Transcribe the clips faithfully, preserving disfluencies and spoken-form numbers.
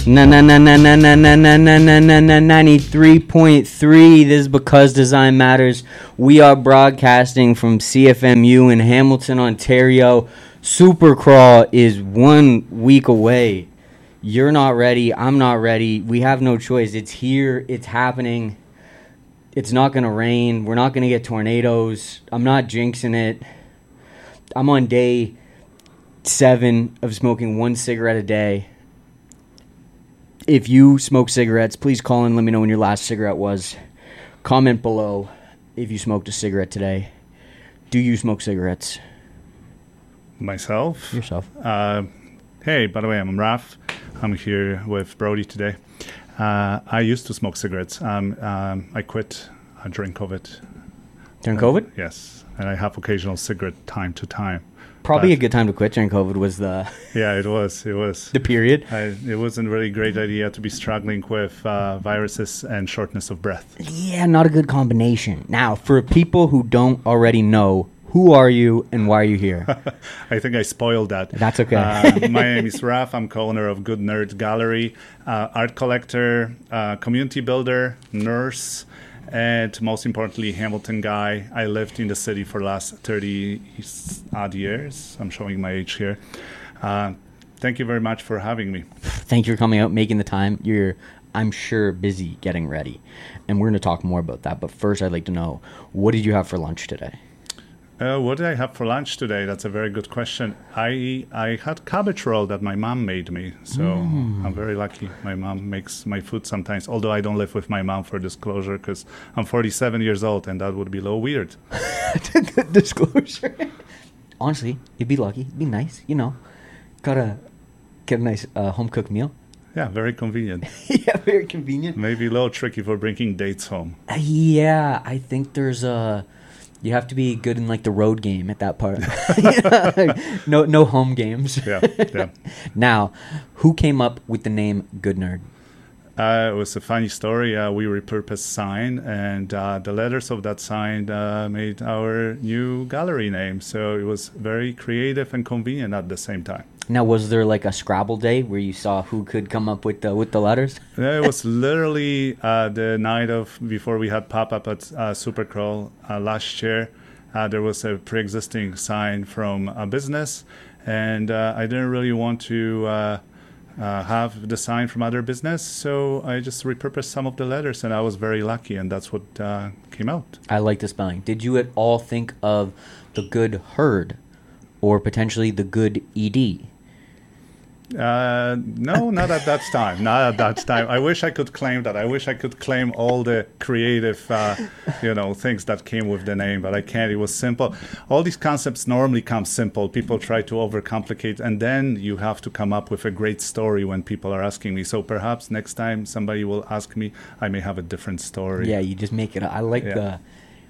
Na na na na na na na na na na na na ninety-three point three. This is Because Design Matters. We are broadcasting from C F M U in Hamilton, Ontario. Supercrawl is one week away. You're not ready. I'm not ready. We have no choice. It's here. It's happening. It's not going to rain. We're not going to get tornadoes. I'm not jinxing it. I'm on day seven of smoking one cigarette a day. If you smoke cigarettes, please call in. Let me know when your last cigarette was. Comment below if you smoked a cigarette today. Do you smoke cigarettes? Myself? Yourself. Uh, hey, by the way, I'm Raf. I'm here with Brody today. Uh, I used to smoke cigarettes. Um, um, I quit uh, during COVID. During uh, COVID? Yes. And I have occasional cigarette time to time. Probably but, a good time to quit during COVID was the yeah, it was. It was the period. I, it wasn't really a great idea to be struggling with uh, viruses and shortness of breath. Yeah, not a good combination. Now, for people who don't already know, who are you and why are you here? I think I spoiled that. That's okay. uh, my name is Raf. I'm co-owner of Good Nerd Gallery, uh, art collector, uh, community builder, nurse, and most importantly, Hamilton guy. I lived in the city for the last thirty odd years. I'm showing my age here. Uh, thank you very much for having me. Thank you for coming out, making the time. You're, I'm sure, busy getting ready. And we're going to talk more about that. But first, I'd like to know, what did you have for lunch today? Uh, what did I have for lunch today? That's a very good question. I I had cabbage roll that my mom made me, so mm. I'm very lucky. My mom makes my food sometimes, although I don't live with my mom for disclosure because I'm forty-seven years old and that would be a little weird. Disclosure. Honestly, you'd be lucky. It'd be nice, you know. Gotta get a nice uh, home-cooked meal. Yeah, very convenient. Yeah, very convenient. Maybe a little tricky for bringing dates home. Uh, yeah, I think there's a... You have to be good in like the road game at that part. no, no home games. Yeah, yeah. Now, who came up with the name Good Nerd? Uh, it was a funny story. Uh, we repurposed sign, and uh, the letters of that sign uh, made our new gallery name. So it was very creative and convenient at the same time. Now, was there like a Scrabble day where you saw who could come up with the with the letters? It was literally uh, the night of before we had pop up at uh, Supercrawl uh, last year. Uh, there was a pre-existing sign from a business, and uh, I didn't really want to uh, uh, have the sign from other business, so I just repurposed some of the letters, and I was very lucky, and that's what uh, came out. I like the spelling. Did you at all think of the Good Herd, or potentially the Good E D? Uh, no, not at that time. Not at that time. I wish I could claim that. I wish I could claim all the creative, uh, you know, things that came with the name, but I can't. It was simple. All these concepts normally come simple. People try to overcomplicate, and then you have to come up with a great story when people are asking me. So perhaps next time somebody will ask me, I may have a different story. Yeah, you just make it. I like yeah. the...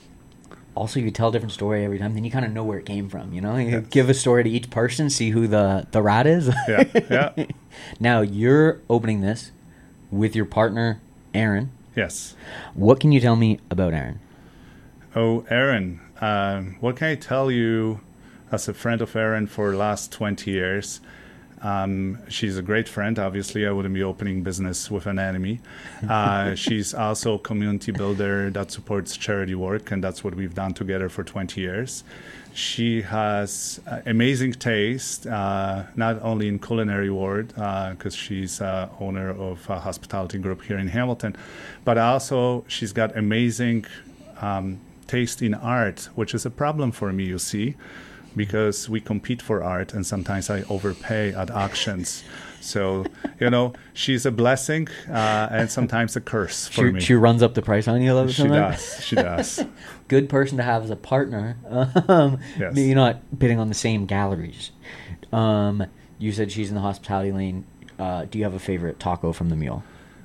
Also, you tell a different story every time, then you kind of know where it came from, you know? You yes. give a story to each person, see who the, the rat is. Yeah, yeah. Now, you're opening this with your partner, Aaron. Yes. What can you tell me about Aaron? Oh, Aaron. Um, what can I tell you as a friend of Aaron for the last twenty years? Um, she's a great friend. Obviously, I wouldn't be opening business with an enemy. Uh, she's also a community builder that supports charity work, and that's what we've done together for twenty years. She has uh, amazing taste, uh, not only in culinary world, because uh, she's uh, owner of a hospitality group here in Hamilton, but also she's got amazing um, taste in art, which is a problem for me, you see. Because we compete for art, and sometimes I overpay at auctions. So, you know, she's a blessing uh, and sometimes a curse for she, me. She runs up the price on you a little bit. She does. She does. Good person to have as a partner. Um, yes. You're not bidding on the same galleries. Um, you said she's in the hospitality lane. Uh, do you have a favorite taco from the Mule?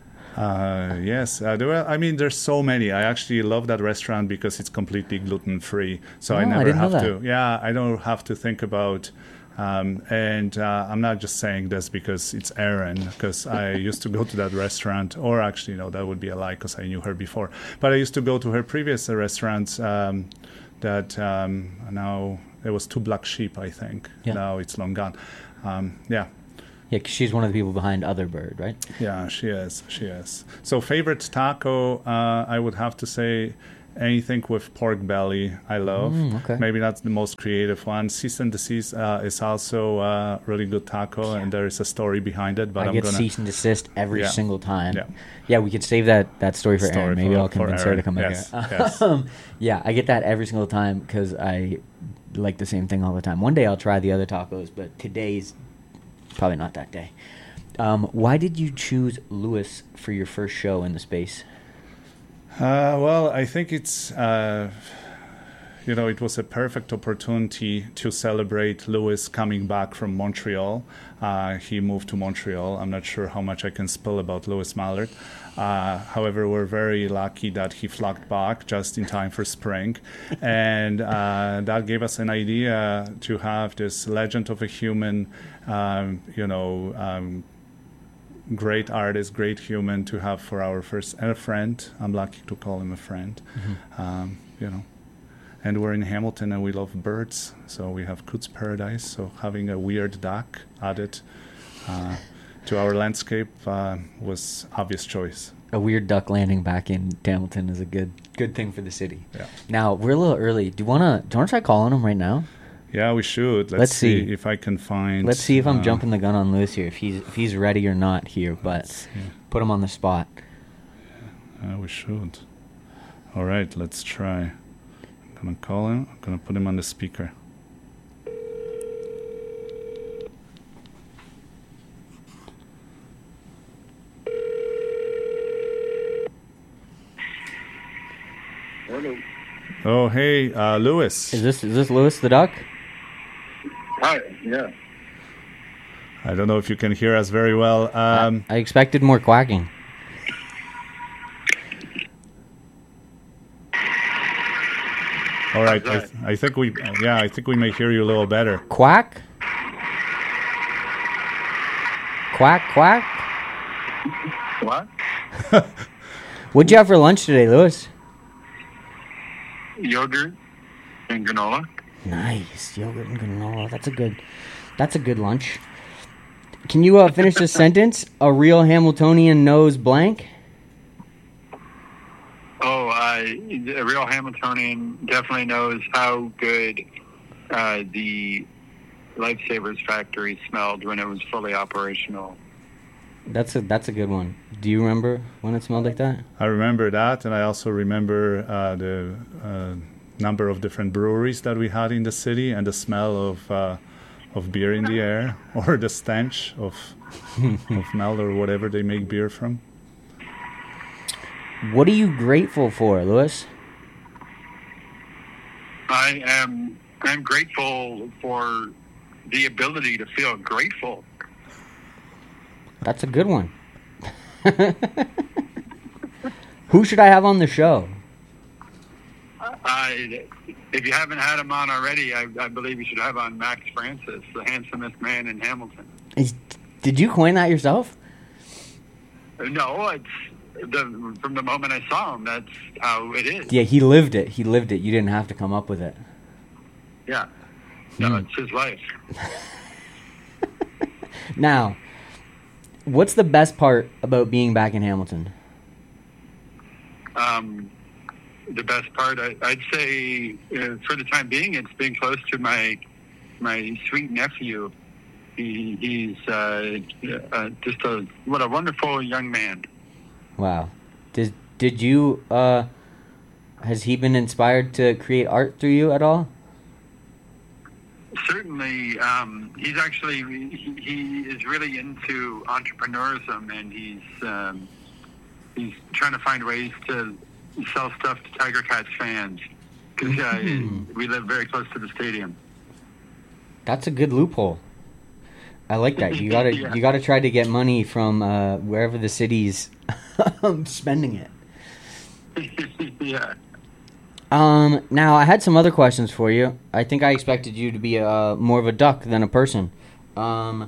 Uh, yes, uh, there were, I mean, there's so many. I actually love that restaurant because it's completely gluten-free, so oh, I never I have to. Yeah, I don't have to think about. Um, and uh, I'm not just saying this because it's Aaron, because I used to go to that restaurant, or actually, no, that would be a lie because I knew her before. But I used to go to her previous uh, restaurants um, that um, now it was Two Black Sheep, I think. Yeah. Now it's long gone. Um, yeah. Yeah, 'cause she's one of the people behind Other Bird, right? Yeah, she is. She is. So favorite taco, uh, I would have to say anything with pork belly. I love. Mm, okay. Maybe that's the most creative one. Cease and Desist uh, is also a really good taco, and there is a story behind it. But I I'm get gonna cease and desist every Yeah. single time. Yeah. Yeah, we could save that, that story for Story Erin. Maybe for- I'll for convince her Erin. to come Yes, in here. yes. Um, yeah, I get that every single time because I like the same thing all the time. One day I'll try the other tacos, but today's probably not that day. Um, why did you choose Lewis for your first show in the space? Uh, well, I think it's, uh, you know, it was a perfect opportunity to celebrate Lewis coming back from Montreal. Uh, he moved to Montreal. I'm not sure how much I can spill about Lewis Mallard. Uh, however, we're very lucky that he flocked back just in time for spring. And uh, that gave us an idea to have this legend of a human, um, you know, um, great artist, great human to have for our first, and a friend. I'm lucky to call him a friend. Mm-hmm. Um, you know, and we're in Hamilton and we love birds, so we have Coots Paradise. So having a weird duck added uh, to our landscape uh, was obvious choice. A weird duck landing back in Hamilton is a good good thing for the city. Yeah. Now we're a little early. Do you wanna do you wanna try calling him right now? Yeah, we should. Let's, Let's see. see. if I can find. Let's see if I'm uh, jumping the gun on Lewis here. If he's if he's ready or not here, but put him on the spot. Uh, we should. All right, let's try. I'm gonna call him. I'm gonna put him on the speaker. Hello. Oh, hey, uh, Lewis. Is this is this Lewis the duck? Hi. Yeah. I don't know if you can hear us very well. Um, I expected more quacking. all right, I, How's th- I think we, yeah, I think we may hear you a little better. Quack? Quack, quack? What? What'd you have for lunch today, Lewis? Yogurt and granola. Nice. Yogurt and granola. That's a good that's a good lunch. Can you uh, finish this sentence? A real Hamiltonian knows blank? Oh, uh, a real Hamiltonian definitely knows how good uh, the Lifesavers factory smelled when it was fully operational. That's a that's a good one. Do you remember when it smelled like that? I remember that, and I also remember uh, the uh, number of different breweries that we had in the city, and the smell of uh, of beer in the air, or the stench of of malt or whatever they make beer from. What are you grateful for, Lewis? I am I'm grateful for the ability to feel grateful. That's a good one. Who should I have on the show? I, if you haven't had him on already, I, I believe you should have on Max Francis, the handsomest man in Hamilton. Is, did you coin that yourself? No, it's the, from the moment I saw him. That's how it is. Yeah, he lived it. He lived it. You didn't have to come up with it. Yeah. No, Hmm. it's his life. Now, what's the best part about being back in Hamilton? Um, the best part, I, I'd say, uh, for the time being, it's being close to my my sweet nephew. He, he's uh, uh, just a what a wonderful young man. Wow. Did did you uh has he been inspired to create art through you at all? Certainly, um, he's actually he, he is really into entrepreneurism, and he's um, he's trying to find ways to sell stuff to Tiger Cats fans because uh, Mhm. we live very close to the stadium. That's a good loophole. I like that. You gotta Yeah. you gotta try to get money from uh, wherever the city's spending it. Yeah. Um, now I had some other questions for you. I think I expected you to be uh, more of a duck than a person. Um,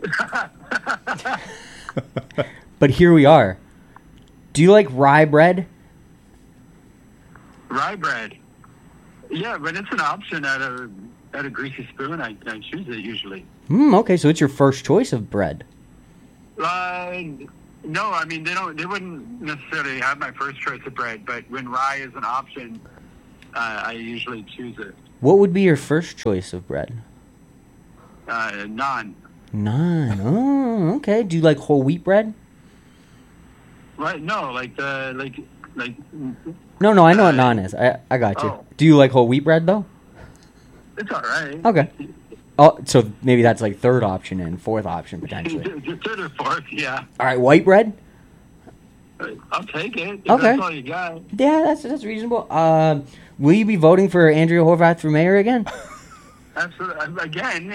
but here we are. Do you like rye bread? Rye bread. Yeah, but it's an option at a got a greasy spoon, I, I choose it usually. Hmm. Okay, so it's your first choice of bread. Uh, no, I mean they don't. They wouldn't necessarily have my first choice of bread, but when rye is an option, uh, I usually choose it. What would be your first choice of bread? Uh, naan. Naan. Oh, okay. Do you like whole wheat bread? Right? No, like the like like. No, no. I know what Uh, naan is. I I got you. oh. Do you like whole wheat bread though? It's all right. Okay. Oh, so maybe that's like third option and fourth option potentially. Third or fourth, yeah. All right, white bread. I'll take it. If Okay. That's all you got. Yeah, that's that's reasonable. Um, will you be voting for Andrea Horvath for mayor again? Absolutely. Again.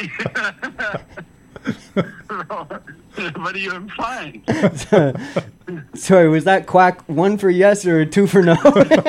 What are you implying? Sorry, was that quack one for yes or two for no?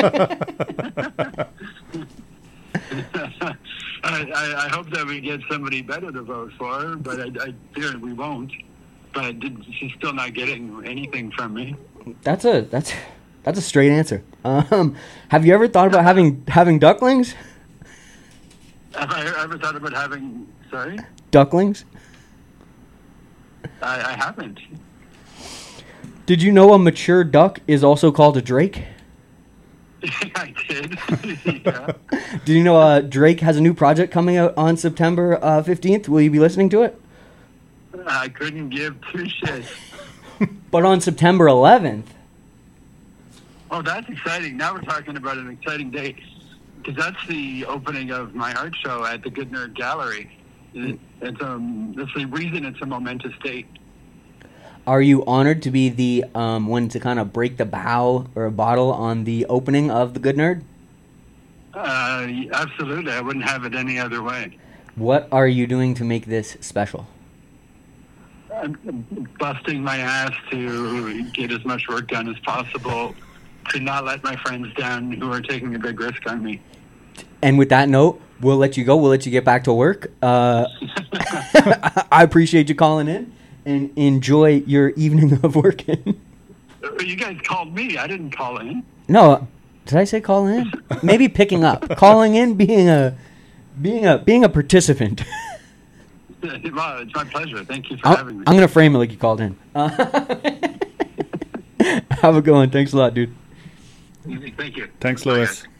I, I, I hope that we get somebody better to vote for, but I, I fear we won't. But she's still not getting anything from me. That's a that's that's a straight answer. Um, have you ever thought about having having ducklings? Have I ever thought about having? Sorry, Ducklings? I, I haven't. Did you know a mature duck is also called a drake? I did. Yeah. Did you know uh, Drake has a new project coming out on September uh, fifteenth? Will you be listening to it? I couldn't give two shits. But on September eleventh. Oh, that's exciting. Now we're talking about an exciting day. Because that's the opening of my art show at the Good Nerd Gallery. It, it's, um, that's the reason it's a momentous date. Are you honored to be the um, one to kind of break the bow or a bottle on the opening of the Good Nerd? Uh, absolutely. I wouldn't have it any other way. What are you doing to make this special? I'm busting my ass to get as much work done as possible, to not let my friends down who are taking a big risk on me. And with that note, we'll let you go. We'll let you get back to work. Uh, I appreciate you calling in, and enjoy your evening of working. You guys called me. I didn't call in. No, did I say call in? Maybe picking up, calling in, being a, being a, being a participant. Well, it's my pleasure. Thank you for I'm, having me. I'm gonna frame it like you called in. Uh, have a good one. Thanks a lot, dude. Thank you. Thanks, Bye, Lewis. guys.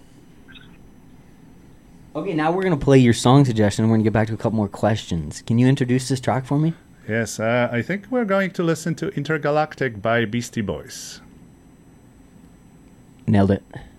Okay, now we're gonna play your song suggestion. And we're gonna get back to a couple more questions. Can you introduce this track for me? Yes, uh, I think we're going to listen to Intergalactic by Beastie Boys. Nailed it.